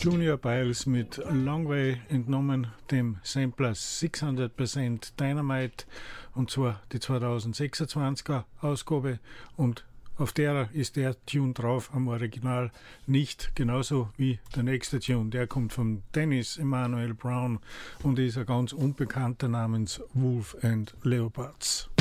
Junior Biles mit Long Way entnommen, dem Sampler 600% Dynamite, und zwar die 2026er Ausgabe, und auf der ist der Tune drauf, am Original nicht, genauso wie der nächste Tune. Der kommt von Dennis Emanuel Brown und ist ein ganz unbekannter namens Wolf and Leopards.